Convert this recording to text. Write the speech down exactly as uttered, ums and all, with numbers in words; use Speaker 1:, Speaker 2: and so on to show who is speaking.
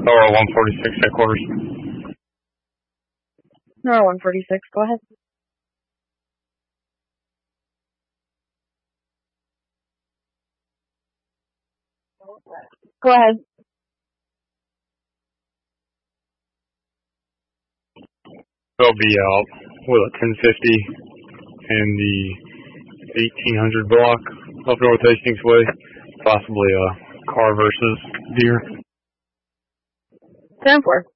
Speaker 1: Or one forty-six headquarters.
Speaker 2: No, one forty-six, go ahead. Go ahead.
Speaker 1: They'll be out with a ten fifty in the eighteen hundred block up North Hastings Way. Possibly a car versus deer.
Speaker 2: ten four.